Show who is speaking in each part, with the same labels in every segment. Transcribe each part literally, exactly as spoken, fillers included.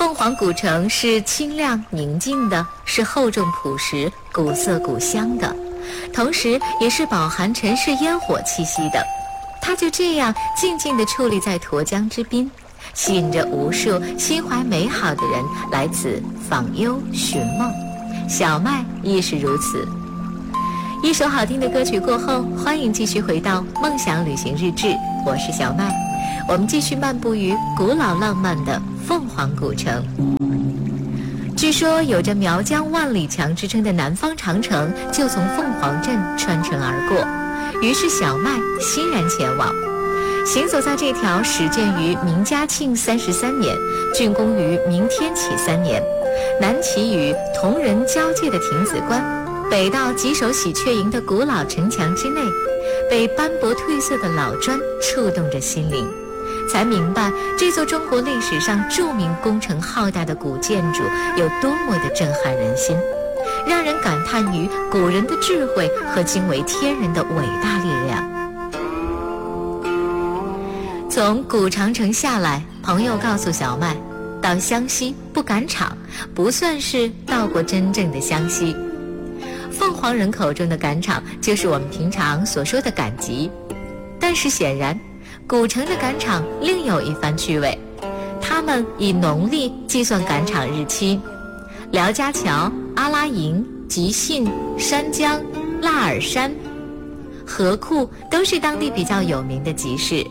Speaker 1: 凤凰古城是清亮宁静的，是厚重朴实、古色古香的，同时也是饱含尘世烟火气息的。它就这样静静地矗立在沱江之滨，吸引着无数心怀美好的人来此访幽寻梦。小麦亦是如此。一首好听的歌曲过后，欢迎继续回到梦想旅行日志，我是小麦。我们继续漫步于古老浪漫的凤凰古城。据说有着苗疆万里墙之称的南方长城就从凤凰镇穿城而过，于是小麦欣然前往。行走在这条始建于明嘉庆三十三年，竣工于明天启三年，南起与铜仁交界的亭子关，北到吉首喜鹊营的古老城墙之内，被斑驳褪色的老砖触动着心灵，才明白这座中国历史上著名工程浩大的古建筑有多么的震撼人心，让人感叹于古人的智慧和惊为天人的伟大力量。从古长城下来，朋友告诉小麦，到湘西不赶场，不算是到过真正的湘西。凤凰人口中的赶场，就是我们平常所说的赶集，但是显然古城的赶场另有一番趣味，他们以农历计算赶场日期。廖家桥、阿拉营、吉信、山江、腊尔山、河库都是当地比较有名的集市。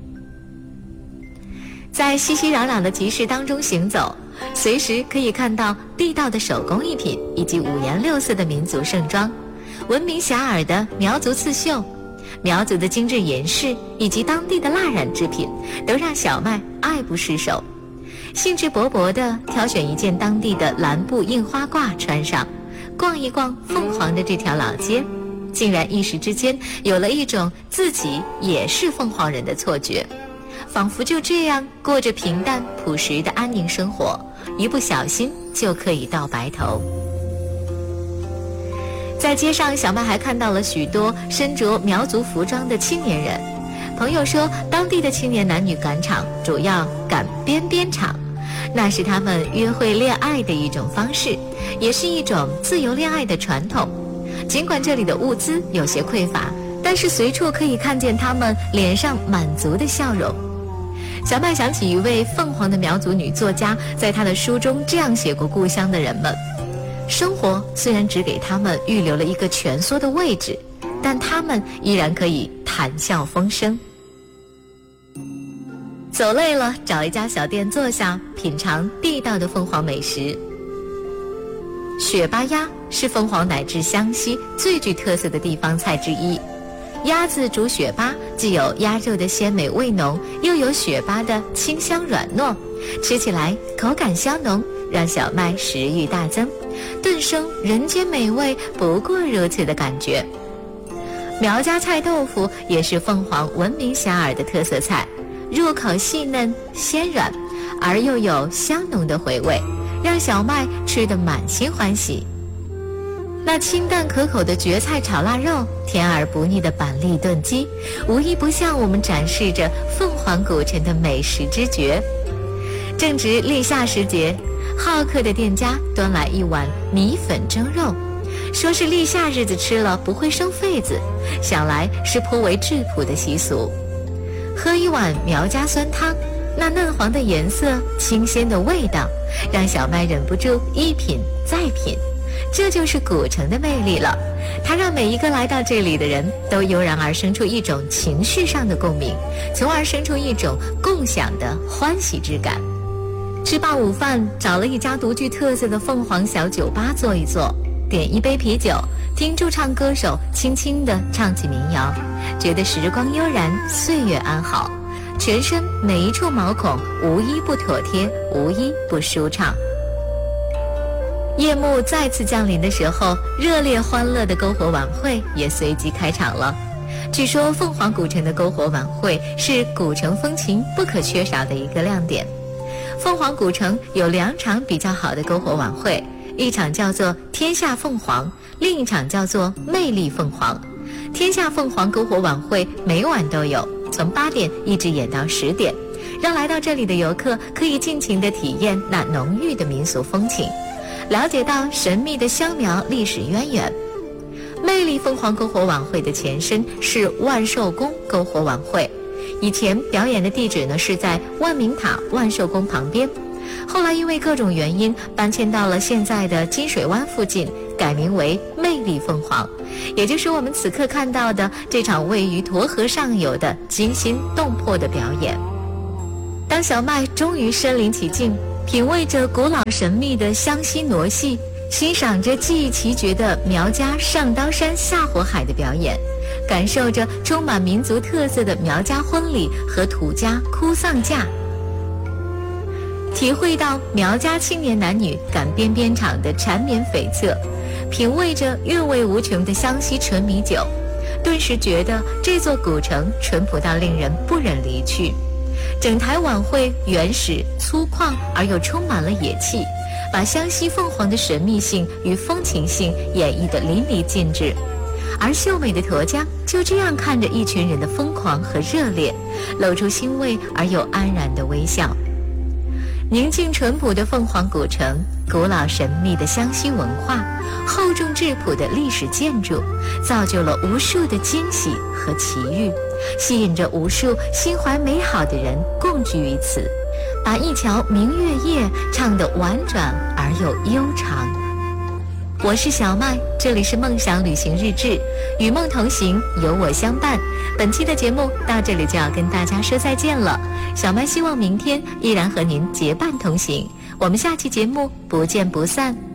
Speaker 1: 在熙熙攘攘的集市当中行走，随时可以看到地道的手工艺品以及五颜六色的民族盛装，闻名遐迩的苗族刺绣，苗族的精致银饰以及当地的蜡染制品，都让小麦爱不释手，兴致勃勃地挑选一件当地的蓝布印花褂穿上，逛一逛凤凰的这条老街，竟然一时之间有了一种自己也是凤凰人的错觉，仿佛就这样过着平淡朴实的安宁生活，一不小心就可以到白头。在街上，小麦还看到了许多身着苗族服装的青年人。朋友说，当地的青年男女赶场主要赶边边场，那是他们约会恋爱的一种方式，也是一种自由恋爱的传统。尽管这里的物资有些匮乏，但是随处可以看见他们脸上满足的笑容。小麦想起一位凤凰的苗族女作家，在她的书中这样写过故乡的人们：生活虽然只给他们预留了一个蜷缩的位置，但他们依然可以谈笑风生。走累了，找一家小店坐下，品尝地道的凤凰美食。雪巴鸭是凤凰乃至湘西最具特色的地方菜之一。鸭子煮雪巴，既有鸭肉的鲜美味浓，又有雪巴的清香软糯，吃起来口感香浓，让小麦食欲大增，顿生人间美味不过如此的感觉。苗家菜豆腐也是凤凰闻名遐迩的特色菜，入口细嫩鲜软，而又有香浓的回味，让小麦吃得满心欢喜。那清淡可口的蕨菜炒腊肉，甜而不腻的板栗炖鸡，无一不向我们展示着凤凰古城的美食之绝。正值立夏时节，好客的店家端来一碗米粉蒸肉，说是立夏日子吃了不会生痱子，想来是颇为质朴的习俗。喝一碗苗家酸汤，那嫩黄的颜色，清鲜的味道，让小麦忍不住一品再品。这就是古城的魅力了，它让每一个来到这里的人都油然而生出一种情绪上的共鸣，从而生出一种共享的欢喜之感。吃罢午饭，找了一家独具特色的凤凰小酒吧坐一坐，点一杯啤酒，听驻唱歌手轻轻地唱起民谣，觉得时光悠然，岁月安好，全身每一处毛孔无一不妥帖，无一不舒畅。夜幕再次降临的时候，热烈欢乐的篝火晚会也随即开场了。据说凤凰古城的篝火晚会是古城风情不可缺少的一个亮点。凤凰古城有两场比较好的篝火晚会，一场叫做天下凤凰，另一场叫做魅力凤凰。天下凤凰篝火晚会每晚都有，从八点一直演到十点， 让来到这里的游客可以尽情地体验那浓郁的民俗风情，了解到神秘的香苗历史渊源。魅力凤凰篝火晚会的前身是万寿宫篝火晚会，以前表演的地址呢是在万明塔万寿宫旁边，后来因为各种原因搬迁到了现在的金水湾附近，改名为魅力凤凰，也就是我们此刻看到的这场位于沱河上游的惊心动魄的表演。当小麦终于身临其境，品味着古老神秘的湘西傩戏，欣赏着技艺奇绝的苗家上刀山下火海的表演，感受着充满民族特色的苗家婚礼和土家哭丧嫁，体会到苗家青年男女赶边边场的缠绵悱恻，品味着韵味无穷的湘西纯米酒，顿时觉得这座古城淳朴到令人不忍离去。整台晚会原始粗犷而又充满了野气，把湘西凤凰的神秘性与风情性演绎得淋漓尽致，而秀美的沱江就这样看着一群人的疯狂和热烈，露出欣慰而又安然的微笑。宁静淳朴的凤凰古城，古老神秘的湘西文化，厚重质朴的历史建筑，造就了无数的惊喜和奇遇，吸引着无数心怀美好的人共聚于此，把一桥明月夜唱得婉转而又悠长。我是小麦，这里是梦想旅行日志，与梦同行，有我相伴。本期的节目到这里就要跟大家说再见了，小麦希望明天依然和您结伴同行，我们下期节目不见不散。